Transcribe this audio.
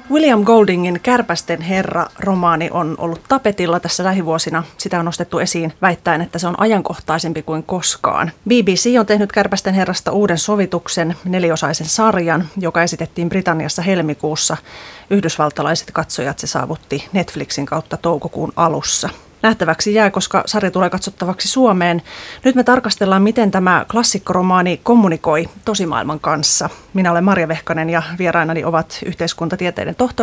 William Goldingin Kärpästen herra-romaani on ollut tapetilla tässä lähivuosina. Sitä on nostettu esiin väittäen, että se on ajankohtaisempi kuin koskaan. BBC on tehnyt Kärpästen herrasta uuden sovituksen, 4-osaisen sarjan, joka esitettiin Britanniassa helmikuussa. Yhdysvaltalaiset katsojat se saavutti Netflixin kautta toukokuun alussa. Nähtäväksi jää, koska sarja tulee katsottavaksi Suomeen. Nyt me tarkastellaan, miten tämä klassikkoromaani kommunikoi tosimaailman kanssa. Minä olen Marja Vehkanen ja vierainani ovat yhteiskuntatieteiden tohtori